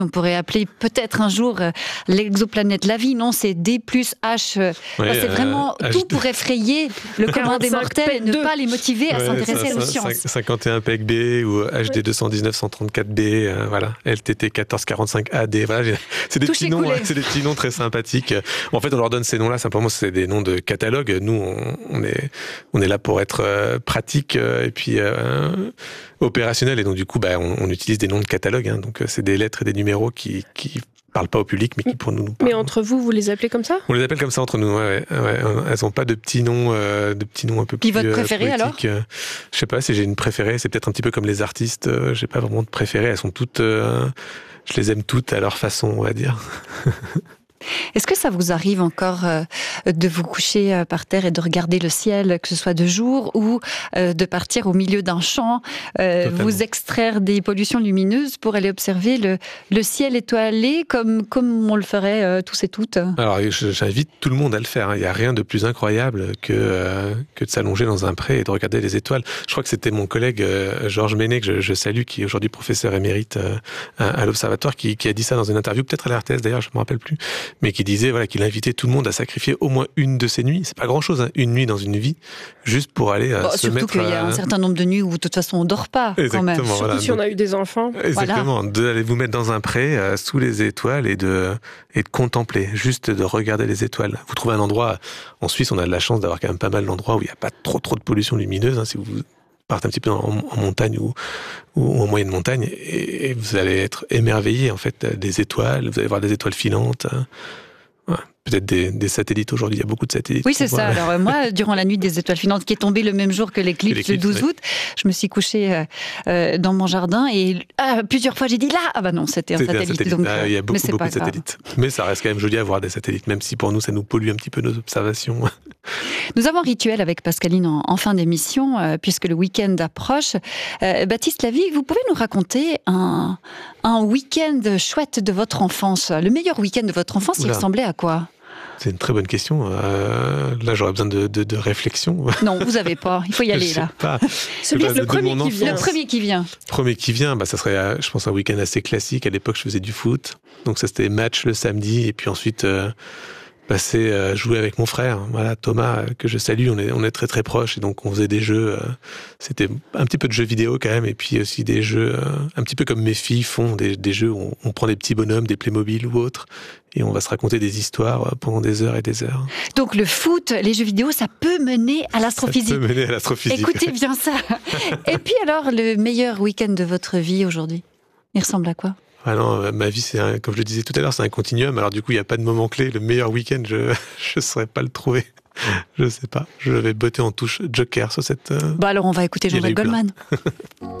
On pourrait appeler peut-être un jour l'exoplanète la vie, non? C'est D plus H. C'est vraiment tout pour effrayer le commun des mortels et ne pas les motiver à s'intéresser aux sciences. 51 PEC-B ou HD 219 134B, voilà, LTT 1445 AD. Voilà, c'est des petits noms très sympathiques. En fait, on leur donne ces noms-là, simplement, c'est des noms de catalogue. Nous, on est là pour être pratique et puis opérationnel. Et donc, du coup, on utilise des noms de catalogue. Hein, donc, c'est des lettres et des numéros qui parlent pas au public, mais qui pour nous parlent. Mais entre vous, vous les appelez comme ça? On les appelle comme ça entre nous. Ouais. Elles ont pas de petits noms, un peu plus. Puis votre préféré poétiques. alors? Je sais pas si j'ai une préférée. C'est peut-être un petit peu comme les artistes. J'ai pas vraiment de préférée. Elles sont toutes. Je les aime toutes à leur façon, on va dire. Est-ce que ça vous arrive encore de vous coucher par terre et de regarder le ciel, que ce soit de jour ou de partir au milieu d'un champ, vous extraire des pollutions lumineuses pour aller observer le ciel étoilé comme on le ferait tous et toutes? Alors, j'invite tout le monde à le faire. Hein. Il n'y a rien de plus incroyable que de s'allonger dans un pré et de regarder les étoiles. Je crois que c'était mon collègue Georges Ménet, que je salue, qui est aujourd'hui professeur émérite à l'Observatoire, qui a dit ça dans une interview, peut-être à la RTS d'ailleurs, je ne me rappelle plus, mais qui disait qu'il invitait tout le monde à sacrifier au moins une de ses nuits. C'est pas grand-chose, hein, une nuit dans une vie, juste pour aller se mettre... Surtout qu'il y a un certain nombre de nuits où de toute façon on dort pas. Exactement, quand même. Surtout si on a eu des enfants. Exactement, d'aller vous mettre dans un pré sous les étoiles et de contempler, juste de regarder les étoiles. Vous trouvez un endroit, en Suisse on a de la chance d'avoir quand même pas mal d'endroits où il n'y a pas trop de pollution lumineuse, hein, si vous partez un petit peu en montagne ou en moyenne montagne, et vous allez être émerveillé en fait des étoiles, vous allez voir des étoiles filantes. Peut-être des satellites aujourd'hui, il y a beaucoup de satellites. Oui, c'est ça. Alors moi, durant la nuit des étoiles filantes, qui est tombée le même jour que l'éclipse le 12 août, je me suis couchée dans mon jardin et plusieurs fois j'ai dit là, non, c'était un satellite. Donc, il y a beaucoup de satellites. Mais ça reste quand même joli à voir des satellites, même si pour nous ça nous pollue un petit peu nos observations. Nous avons un rituel avec Pascaline en fin d'émission, puisque le week-end approche. Baptiste Lavie, vous pouvez nous raconter un week-end chouette de votre enfance? Le meilleur week-end de votre enfance, il ressemblait à quoi? C'est une très bonne question. Là, j'aurais besoin de réflexion. Non, vous n'avez pas. Il faut y aller, là. Le premier qui vient. Le premier qui vient. Le premier qui vient, ça serait, je pense, un week-end assez classique. À l'époque, je faisais du foot. Donc, ça, c'était match le samedi. Et puis ensuite, passer jouer avec mon frère. Voilà, Thomas, que je salue. On est très, très proches. Et donc, on faisait des jeux. C'était un petit peu de jeux vidéo, quand même. Et puis aussi des jeux, un petit peu comme mes filles font, des jeux où on prend des petits bonhommes, des Playmobil ou autres. Et on va se raconter des histoires pendant des heures et des heures. Donc le foot, les jeux vidéo, ça peut mener à l'astrophysique. Ça peut mener à l'astrophysique. Écoutez bien ça. Et puis alors, le meilleur week-end de votre vie aujourd'hui, il ressemble à quoi? Non, ma vie, comme je le disais tout à l'heure, c'est un continuum. Alors du coup, il n'y a pas de moment clé. Le meilleur week-end, je ne saurais pas le trouver. Je sais pas. Je vais botter en touche Joker sur cette... alors on va écouter Jean-Jacques Goldman.